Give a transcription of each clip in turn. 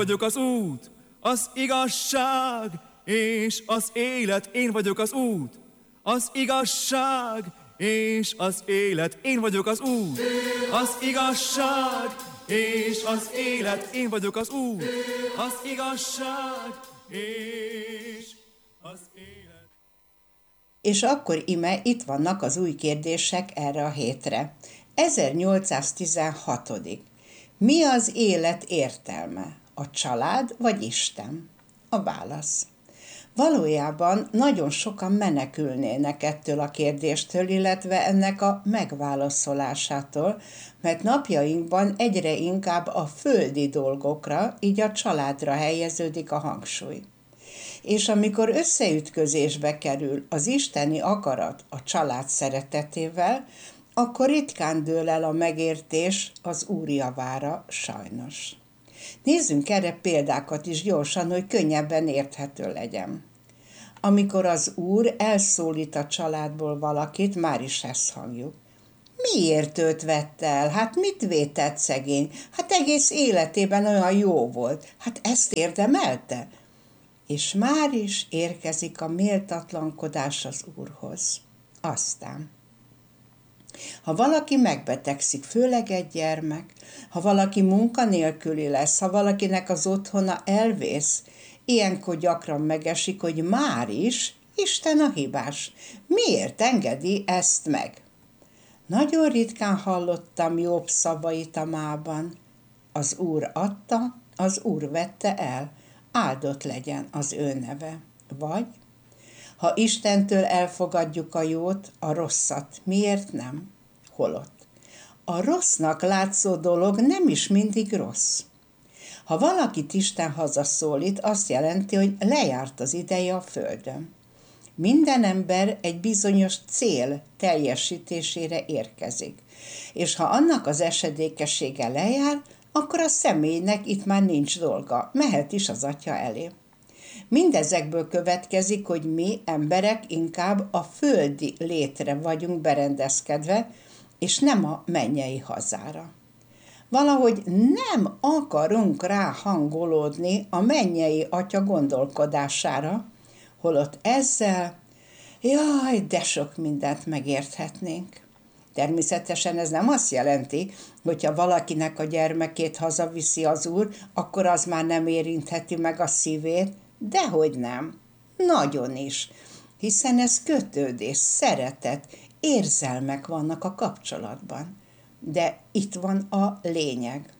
vagyok az út, az igazság és az élet. Én vagyok az út, az igazság és az élet. Én vagyok az út, az igazság és az élet. Én vagyok az út, az igazság és az élet. És akkor ime itt vannak az új kérdések erre a hétre. 1816. Mi az élet értelme? A család vagy Isten? A válasz. Valójában nagyon sokan menekülnének ettől a kérdéstől, illetve ennek a megválaszolásától, mert napjainkban egyre inkább a földi dolgokra, így a családra helyeződik a hangsúly. És amikor összeütközésbe kerül az isteni akarat a család szeretetével, akkor ritkán dől el a megértés az Úr javára, sajnos. Nézzünk erre példákat is gyorsan, hogy könnyebben érthető legyen. Amikor az Úr elszólít a családból valakit, már is ezt halljuk. Miért őt vette el? Hát mit vétett szegény? Hát egész életében olyan jó volt. Hát ezt érdemelte? És már is érkezik a méltatlankodás az Úrhoz. Aztán, ha valaki megbetegszik, főleg egy gyermek, ha valaki munkanélküli lesz, ha valakinek az otthona elvész, ilyenkor gyakran megesik, hogy már is Isten a hibás. Miért engedi ezt meg? Nagyon ritkán hallottam Jobb szavait a mában. Az Úr adta, az Úr vette el, áldott legyen az ő neve. Vagy, ha Istentől elfogadjuk a jót, a rosszat, miért nem? Holott a rossznak látszó dolog nem is mindig rossz. Ha valakit Isten hazaszólít, azt jelenti, hogy lejárt az ideje a földön. Minden ember egy bizonyos cél teljesítésére érkezik, és ha annak az esedékessége lejár, akkor a személynek itt már nincs dolga, mehet is az Atya elé. Mindezekből következik, hogy mi emberek inkább a földi létre vagyunk berendezkedve, és nem a mennyei hazára. Valahogy nem akarunk ráhangolódni a mennyei Atya gondolkodására, holott ezzel, de sok mindent megérthetnénk. Természetesen ez nem azt jelenti, hogyha valakinek a gyermekét hazaviszi az Úr, akkor az már nem érintheti meg a szívét, dehogy nem, nagyon is, hiszen ez kötődés, szeretet, érzelmek vannak a kapcsolatban. De itt van a lényeg.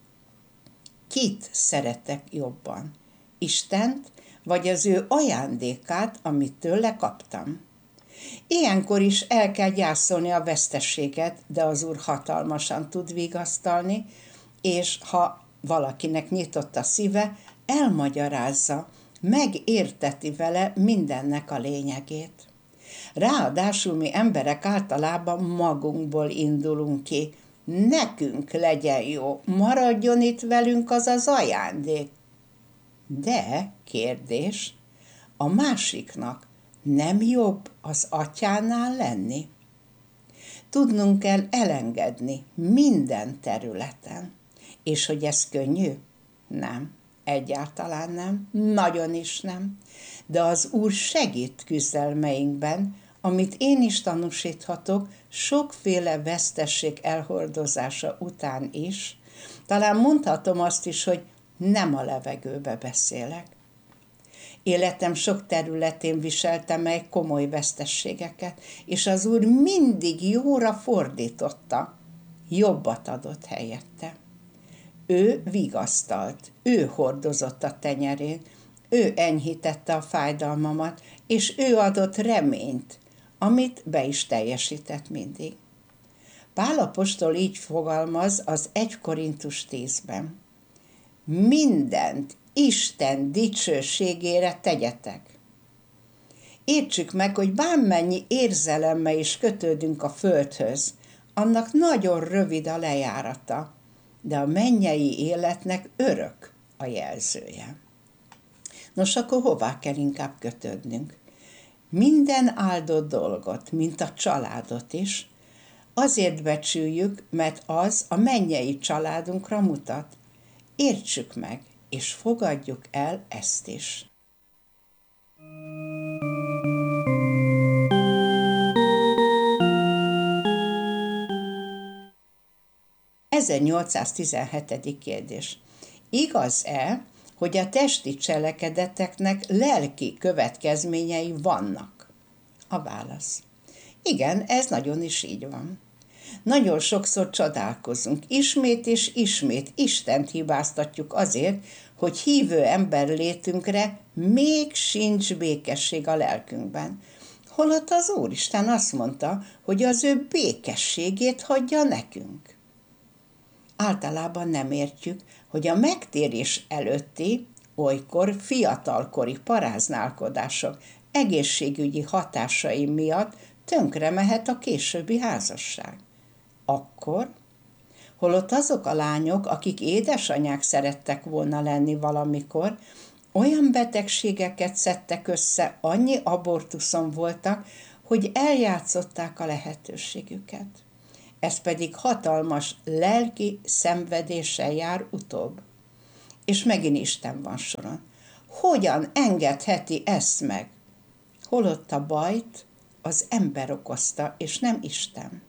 Kit szeretek jobban? Istent, vagy az ő ajándékát, amit tőle kaptam? Ilyenkor is el kell gyászolni a vesztességet, de az Úr hatalmasan tud vigasztalni, és ha valakinek nyitott a szíve, elmagyarázza, megérteti vele mindennek a lényegét. Ráadásul mi emberek általában magunkból indulunk ki. Nekünk legyen jó, maradjon itt velünk az az ajándék. De, kérdés, a másiknak nem jobb az Atyánál lenni? Tudnunk kell elengedni minden területen. És hogy ez könnyű? Nem, egyáltalán nem, nagyon is nem. De az Úr segít küzdelmeinkben, amit én is tanúsíthatok, sokféle vesztesség elhordozása után is. Talán mondhatom azt is, hogy nem a levegőbe beszélek. Életem sok területén viseltem meg komoly vesztességeket, és az Úr mindig jóra fordította, jobbat adott helyette. Ő vigasztalt, ő hordozott a tenyerén, ő enyhítette a fájdalmamat, és ő adott reményt, amit be is teljesített mindig. Pál apostol így fogalmaz az 1 Korintus 10-ben. Mindent Isten dicsőségére tegyetek. Értsük meg, hogy bármennyi érzelemmel is kötődünk a földhöz, annak nagyon rövid a lejárata, de a mennyei életnek örök a jelzője. Nos, akkor hová kell inkább kötődnünk? Minden áldott dolgot, mint a családot is, azért becsüljük, mert az a mennyei családunkra mutat. Értsük meg, és fogadjuk el ezt is. ...1817. kérdés. Igaz-e, hogy a testi cselekedeteknek lelki következményei vannak? A válasz. Igen, ez nagyon is így van. Nagyon sokszor csodálkozunk, ismét és ismét Istent hibáztatjuk azért, hogy hívő ember létünkre még sincs békesség a lelkünkben. Holott az Úristen azt mondta, hogy az ő békességét hagyja nekünk. Általában nem értjük, hogy a megtérés előtti, olykor fiatalkori paráználkodások egészségügyi hatásai miatt tönkre mehet a későbbi házasság. Akkor, holott azok a lányok, akik édesanyák szerettek volna lenni valamikor, olyan betegségeket szedtek össze, annyi abortuszon voltak, hogy eljátszották a lehetőségüket. Ez pedig hatalmas lelki szenvedéssel jár utóbb. És megint Isten van soron. Hogyan engedheti ezt meg? Holott a bajt az ember okozta, és nem Isten.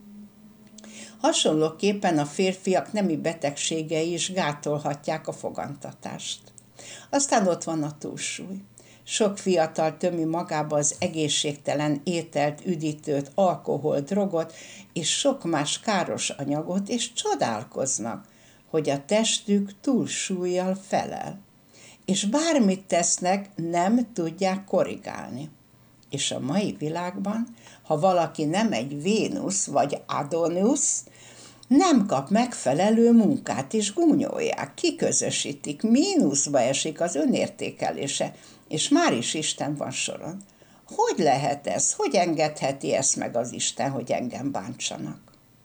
Hasonlóképpen a férfiak nemi betegségei is gátolhatják a fogantatást. Aztán ott van a túlsúly. Sok fiatal tömi magába az egészségtelen ételt, üdítőt, alkohol, drogot és sok más káros anyagot, és csodálkoznak, hogy a testük túlsúllyal felel. És bármit tesznek, nem tudják korrigálni. És a mai világban, ha valaki nem egy Vénusz vagy Adonusz, nem kap megfelelő munkát, és gúnyolják, kiközösítik, mínuszba esik az önértékelése, és már is Isten van soron. Hogy lehet ez? Hogy engedheti ezt meg az Isten, hogy engem bántsanak?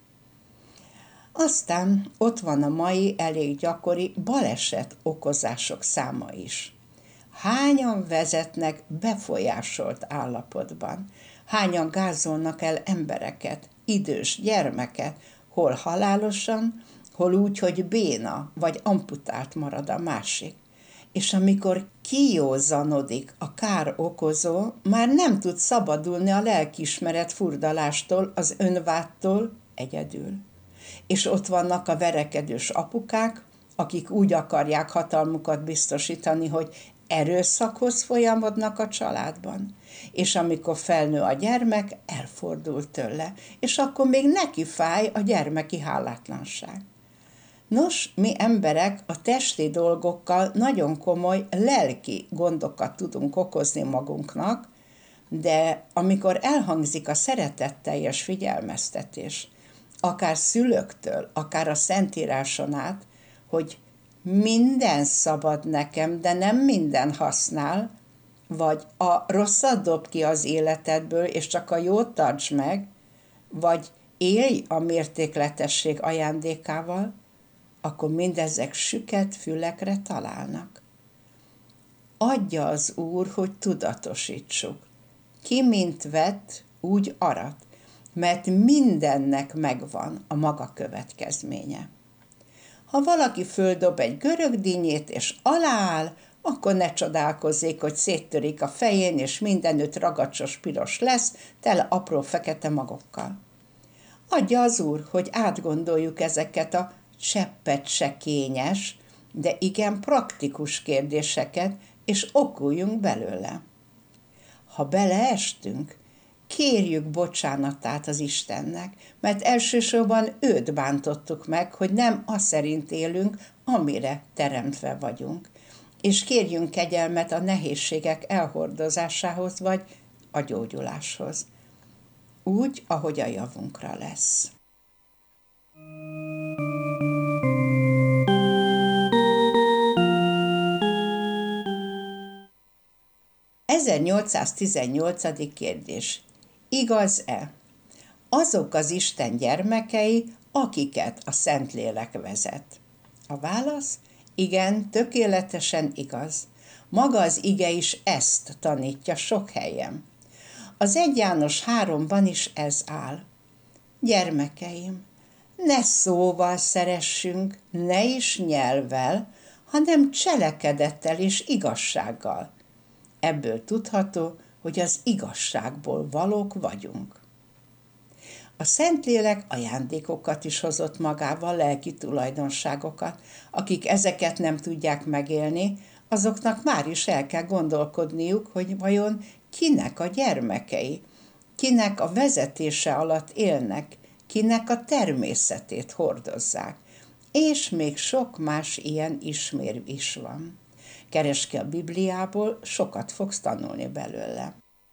Aztán ott van a mai elég gyakori baleset okozások száma is. Hányan vezetnek befolyásolt állapotban? Hányan gázolnak el embereket, idős gyermeket, hol halálosan, hol úgy, hogy béna vagy amputált marad a másik. És amikor kijózanodik a kár okozó, már nem tud szabadulni a lelkiismeret furdalástól, az önvádtól egyedül. És ott vannak a verekedős apukák, akik úgy akarják hatalmukat biztosítani, hogy erőszakhoz folyamodnak a családban. És amikor felnő a gyermek, elfordul tőle, és akkor még neki fáj a gyermeki hálátlanság. Nos, mi emberek a testi dolgokkal nagyon komoly lelki gondokat tudunk okozni magunknak, de amikor elhangzik a szeretetteljes figyelmeztetés, akár szülőktől, akár a Szentíráson át, hogy minden szabad nekem, de nem minden használ, vagy a rosszat dob ki az életedből, és csak a jót tartsd meg, vagy élj a mértékletesség ajándékával, akkor mindezek süket fülekre találnak. Adja az Úr, hogy tudatosítsuk. Ki mint vett, úgy arat, mert mindennek megvan a maga következménye. Ha valaki földob egy görögdínyét és alááll, akkor ne csodálkozzék, hogy széttörik a fején, és mindenütt ragacsos piros lesz, tele apró fekete magokkal. Adja az Úr, hogy átgondoljuk ezeket a cseppet se kényes, de igen praktikus kérdéseket, és okuljunk belőle. Ha beleestünk, kérjük bocsánatát az Istennek, mert elsősorban őt bántottuk meg, hogy nem az szerint élünk, amire teremtve vagyunk. És kérjünk kegyelmet a nehézségek elhordozásához, vagy a gyógyuláshoz. Úgy, ahogy a javunkra lesz. ...1818. kérdés. Igaz-e? Azok az Isten gyermekei, akiket a Szentlélek vezet. A válasz? Igen, tökéletesen igaz. Maga az ige is ezt tanítja sok helyen. Az 1 János 3-ban is ez áll. Gyermekeim, ne szóval szeressünk, ne is nyelvvel, hanem cselekedettel és igazsággal. Ebből tudható, hogy az igazságból valók vagyunk. A Szentlélek ajándékokat is hozott magával, lelki tulajdonságokat. Akik ezeket nem tudják megélni, azoknak már is el kell gondolkodniuk, hogy vajon kinek a gyermekei, kinek a vezetése alatt élnek, kinek a természetét hordozzák. És még sok más ilyen ismérv is van. Keresd ki a Bibliából, sokat fogsz tanulni belőle.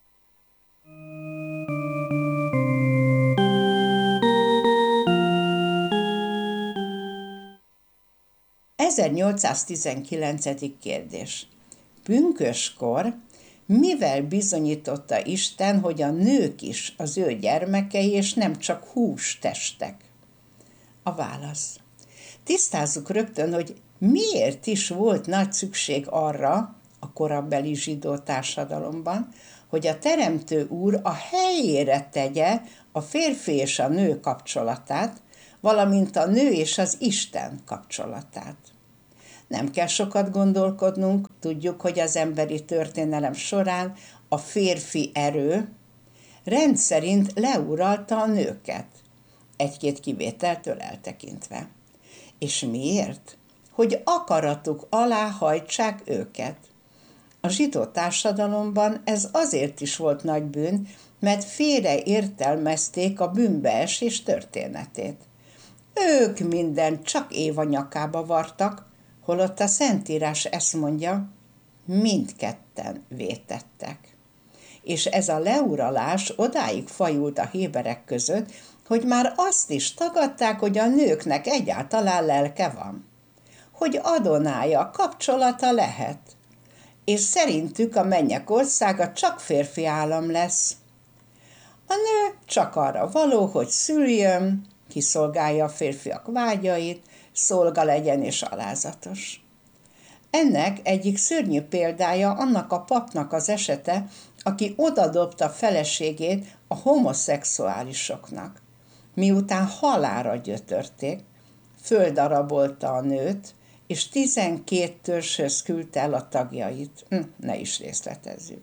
1819. kérdés. Pünköskor mivel bizonyította Isten, hogy a nők is az ő gyermekei, és nem csak hústestek? A válasz. Tisztázzuk rögtön, hogy miért is volt nagy szükség arra a korabeli zsidó társadalomban, hogy a Teremtő Úr a helyére tegye a férfi és a nő kapcsolatát, valamint a nő és az Isten kapcsolatát. Nem kell sokat gondolkodnunk, tudjuk, hogy az emberi történelem során a férfi erő rendszerint leuralta a nőket, egy-két kivételtől eltekintve. És miért? Hogy akaratuk alá hajtsák őket. A zsidó társadalomban ez azért is volt nagy bűn, mert félreértelmezték a bűnbeesés történetét. Ők mindent csak Éva nyakába vartak, holott a Szentírás ezt mondja, mindketten vétettek. És ez a leuralás odáig fajult a héberek között, hogy már azt is tagadták, hogy a nőknek egyáltalán lelke van. Hogy Adonája kapcsolata lehet. És szerintük a mennyek országa csak férfi állam lesz. A nő csak arra való, hogy szüljön, kiszolgálja a férfiak vágyait, szolga legyen és alázatos. Ennek egyik szörnyű példája annak a papnak az esete, aki odadobta feleségét a homoszexuálisoknak. Miután halálra gyötörték, földarabolta a nőt, és 12 törzshöz küldte el a tagjait. Ne is részletezzük.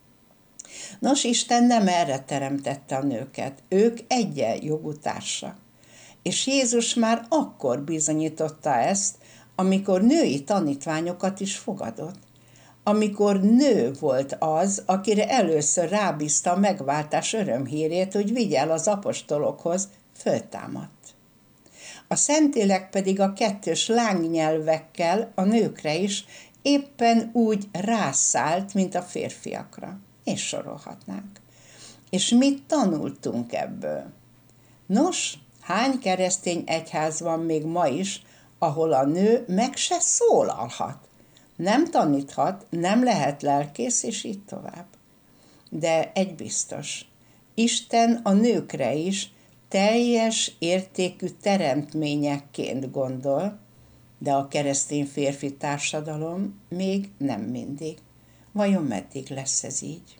Nos, Isten nem erre teremtette a nőket, ők egyenjogú társak. És Jézus már akkor bizonyította ezt, amikor női tanítványokat is fogadott. Amikor nő volt az, akire először rábízta a megváltás örömhírét, hogy vigye el az apostolokhoz, föltámadt. A Szentlélek pedig a kettős lángnyelvekkel a nőkre is éppen úgy rászállt, mint a férfiakra. És sorolhatnánk. És mit tanultunk ebből? Nos, hány keresztény egyház van még ma is, ahol a nő meg se szólalhat, nem taníthat, nem lehet lelkész, és így tovább. De egy biztos, Isten a nőkre is teljes értékű teremtményekként gondol, de a keresztény férfi társadalom még nem mindig. Vajon meddig lesz ez így?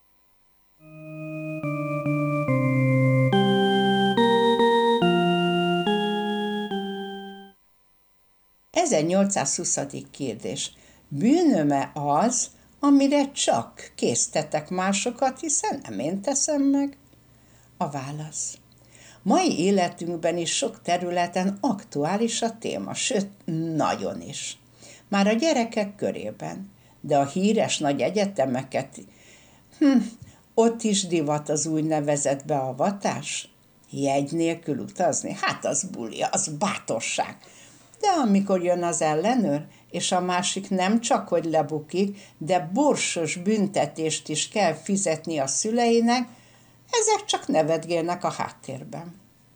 ...1820. kérdés. Bűnöm-e az, amire csak késztetek másokat, hiszen nem én teszem meg? A válasz. Mai életünkben is sok területen aktuális a téma, sőt, nagyon is. Már a gyerekek körében, de a híres nagy egyetemeket, ott is divat az úgynevezett beavatás. Jegy nélkül utazni? Hát az buli, az bátorság. De amikor jön az ellenőr, és a másik nem csak, hogy lebukik, de borsos büntetést is kell fizetni a szüleinek, ezek csak nevetgélnek a háttérben.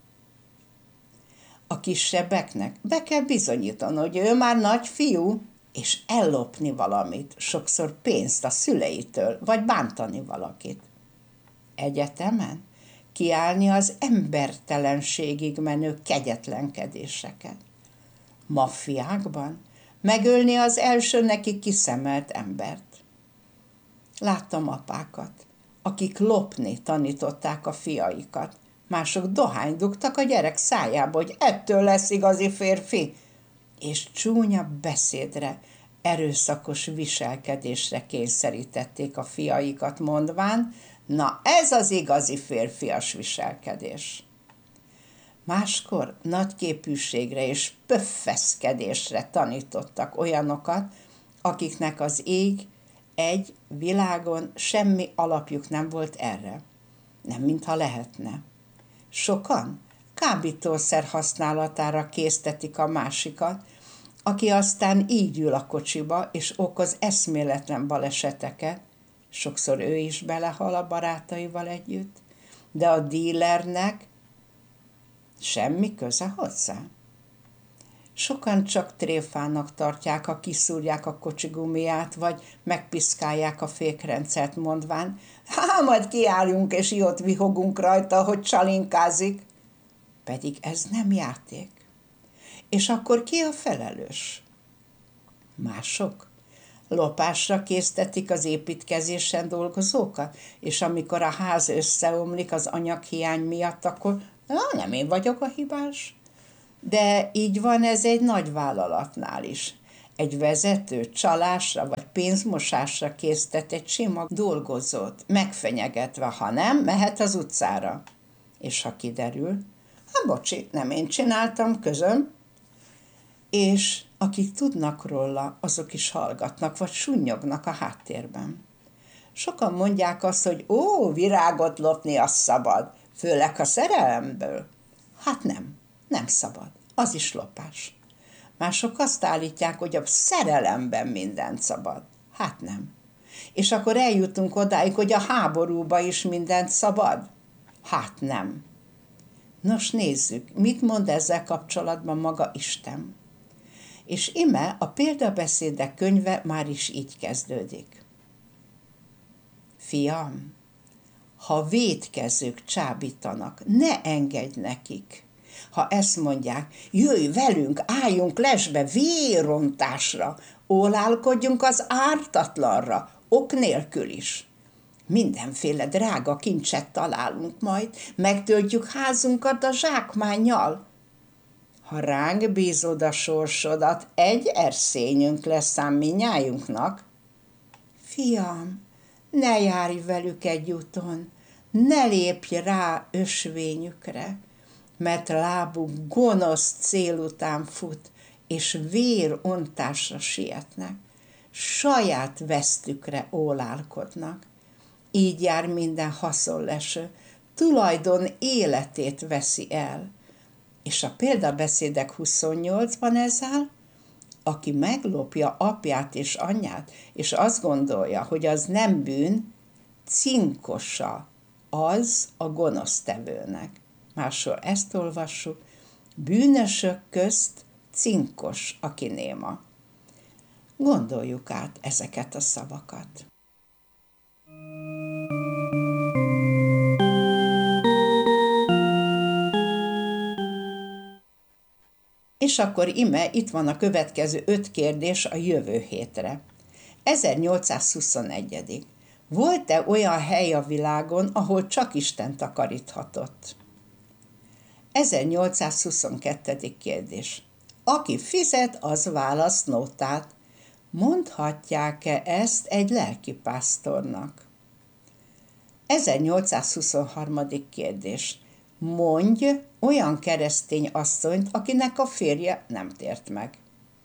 A kisebbeknek be kell bizonyítani, hogy ő már nagy fiú, és ellopni valamit, sokszor pénzt a szüleitől, vagy bántani valakit. Egyetemen kiállni az embertelenségig menő kegyetlenkedéseket. Maffiákban megölni az első neki kiszemelt embert. Láttam apákat, akik lopni tanították a fiaikat. Mások dohányt dugtak a gyerek szájába, hogy ettől lesz igazi férfi. és csúnya beszédre, erőszakos viselkedésre kényszerítették a fiaikat, mondván, na ez az igazi férfias viselkedés. Máskor nagyképűségre és pöffeszkedésre tanítottak olyanokat, akiknek az ég egy világon semmi alapjuk nem volt erre. Nem mintha lehetne. Sokan kábítószer használatára késztetik a másikat, aki aztán így ül a kocsiba, és okoz eszméletlen baleseteket, sokszor ő is belehal a barátaival együtt, de a dílernek semmi köze hozzá. Sokan csak tréfának tartják, ha kiszúrják a kocsi gumiját, vagy megpiszkálják a fékrendszert, mondván, majd kiálljunk és jót vihogunk rajta, hogy csalinkázik. Pedig ez nem játék. És akkor ki a felelős? Mások lopásra késztetik az építkezésen dolgozókat, és amikor a ház összeomlik az anyaghiány miatt, akkor nem én vagyok a hibás. De így van ez egy nagy vállalatnál is. Egy vezető csalásra vagy pénzmosásra késztet egy sima dolgozót, megfenyegetve, ha nem, mehet az utcára. És ha kiderül, bocsi, nem én csináltam, közöm. És akik tudnak róla, azok is hallgatnak, vagy sunnyognak a háttérben. Sokan mondják azt, hogy virágot lopni az szabad, főleg a szerelemből. Hát nem szabad, az is lopás. Mások azt állítják, hogy a szerelemben mindent szabad. Hát nem. És akkor eljutunk odáig, hogy a háborúba is mindent szabad. Hát nem. Nos, nézzük, mit mond ezzel kapcsolatban maga Isten. És ime a példabeszédek könyve már is így kezdődik. Fiam, ha vétkezők csábítanak, ne engedj nekik. Ha ezt mondják, jöjj velünk, álljunk lesbe, vérrontásra, ólálkodjunk az ártatlanra, ok nélkül is. Mindenféle drága kincset találunk majd, megtöltjük házunkat a zsákmánnyal. Ha ránk bízod a sorsodat, egy erszényünk lesz ám minnyájunknak. Fiam, ne járj velük egy úton, ne lépj rá ösvényükre, mert lábuk gonosz cél után fut, és vérontásra sietnek, saját vesztükre ólálkodnak. Így jár minden haszonleső, tulajdon életét veszi el. És a példabeszédek 28-ban ez áll, aki meglopja apját és anyját, és azt gondolja, hogy az nem bűn, cinkosa az a gonosztevőnek. Máshol ezt olvassuk, bűnösök közt cinkos, aki néma. Gondoljuk át ezeket a szavakat. És akkor ime, itt van a következő 5 kérdés a jövő hétre. 1821. Volt-e olyan hely a világon, ahol csak Isten takaríthatott? 1822. kérdés. Aki fizet, az választ nótát. Mondhatják-e ezt egy lelkipásztornak? 1823. kérdés. Mondj olyan keresztény asszonyt, akinek a férje nem tért meg.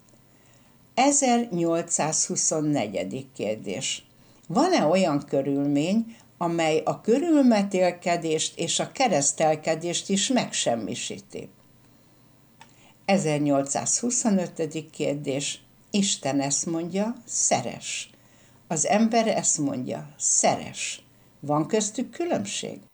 1824. kérdés. Van-e olyan körülmény, amely a körülmetélkedést és a keresztelkedést is megsemmisíti? 1825. kérdés. Isten ezt mondja, szeress. Az ember ezt mondja, szeress. Van köztük különbség?